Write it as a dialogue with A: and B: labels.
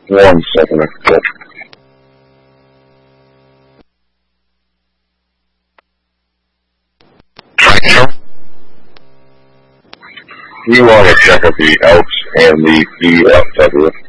A: 1 second. You want to check out the Elks and the PFW.